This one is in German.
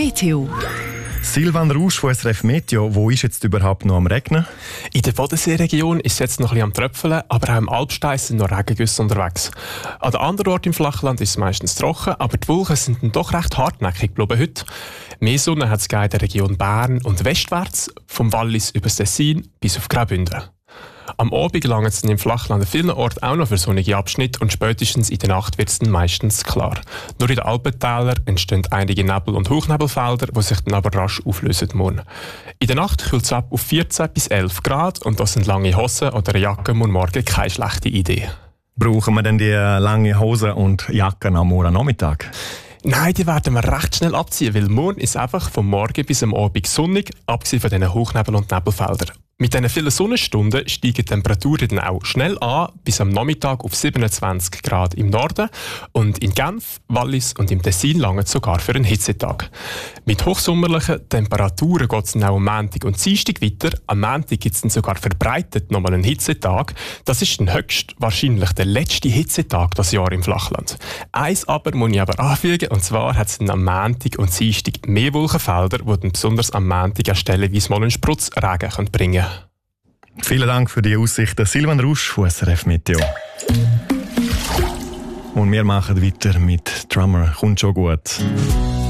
Meteo. Silvan Rausch von SRF Meteo, wo ist jetzt überhaupt noch am Regnen? In der Bodenseeregion ist es jetzt noch ein bisschen am Tröpfeln, aber auch im Alpstein sind noch Regengüsse unterwegs. An den anderen Orten im Flachland ist es meistens trocken, aber die Wolken sind dann doch recht hartnäckig geblieben heute. Mehr Sonne hat es in der Region Bern und westwärts, vom Wallis über das Tessin bis auf Graubünden. Am Abend langt es im Flachland an vielen Orten auch noch für sonnige Abschnitte und spätestens in der Nacht wird es dann meistens klar. Nur in den Alpentälern entstehen einige Nebel- und Hochnebelfelder, die sich dann aber rasch auflösen morgen. In der Nacht kühlt es ab auf 14 bis 11 Grad und das sind lange Hosen oder eine Jacke morgen keine schlechte Idee. Brauchen wir denn die lange Hosen und Jacken am morgen Nachmittag? Nein, die werden wir recht schnell abziehen, weil morgen ist einfach vom Morgen bis am Abend sonnig, abgesehen von diesen Hochnebel- und Nebelfeldern. Mit diesen vielen Sonnenstunden steigen die Temperaturen dann auch schnell an, bis am Nachmittag auf 27 Grad im Norden. Und in Genf, Wallis und im Tessin langt es sogar für einen Hitzetag. Mit hochsommerlichen Temperaturen geht es dann auch am Montag und Dienstag weiter. Am Montag gibt es dann sogar verbreitet nochmal einen Hitzetag. Das ist dann höchstwahrscheinlich der letzte Hitzetag das Jahr im Flachland. Eins aber muss ich aber anfügen, und zwar hat es dann am Montag und Dienstag mehr Wolkenfelder, die dann besonders am Montag an stellenweise mal einen Spritzregen bringen können. Vielen Dank für die Aussichten. Silvan Rausch von SRF Meteo. Und wir machen weiter mit Drummer. Kommt schon gut.